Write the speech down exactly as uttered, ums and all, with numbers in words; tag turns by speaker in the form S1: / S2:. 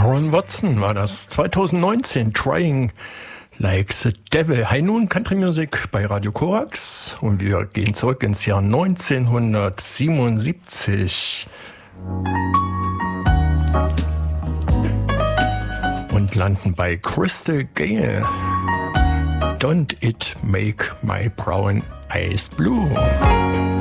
S1: Aaron Watson war das zweitausendneunzehn, Trying Like the Devil. Hi nun, Country Music bei Radio Korax und wir gehen zurück ins Jahr neunzehnhundertsiebenundsiebzig und landen bei Crystal Gayle. Don't it make my brown eyes blue?